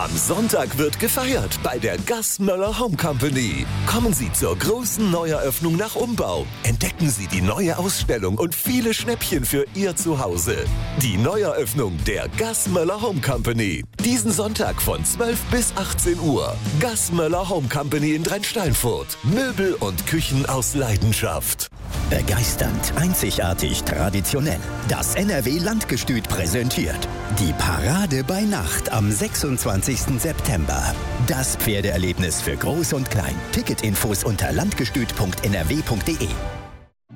Am Sonntag wird gefeiert bei der Gassmöller Home Company. Kommen Sie zur großen Neueröffnung nach Umbau. Entdecken Sie die neue Ausstellung und viele Schnäppchen für Ihr Zuhause. Die Neueröffnung der Gassmöller Home Company. Diesen Sonntag von 12 bis 18 Uhr. Gassmöller Home Company in Dreinsteinfurt. Möbel und Küchen aus Leidenschaft. Begeisternd, einzigartig, traditionell. Das NRW-Landgestüt präsentiert die Parade bei Nacht am 26. September. Das Pferdeerlebnis für Groß und Klein. Ticketinfos unter landgestüt.nrw.de.